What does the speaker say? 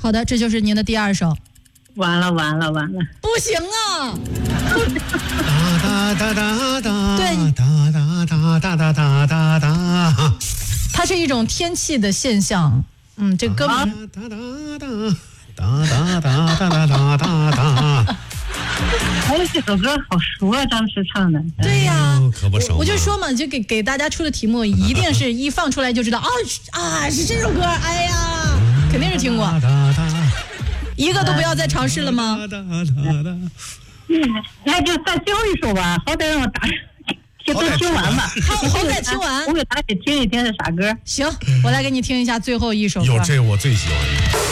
好的，这就是您的第2首。 完了， 不行啊！ 哒哒哒哒， 对， 哒哒哒哒哒哒哒哒， 它是一种天气的现象。这歌名。 哒哒哒哒哒哒哒哒哒哒。 哎，这首歌好熟啊，当时唱的。 对呀， 可不熟。 我就说嘛，就给大家出的题目，一定是一放出来就知道是这首歌。哎呀，肯定是听过。一个都不要再尝试了吗？ 那就再最后一首吧，好歹让我都听完吧。 好歹听完。 我给大家听一听是啥歌。 行，我来给你听一下最后一首歌。 这我最喜欢的。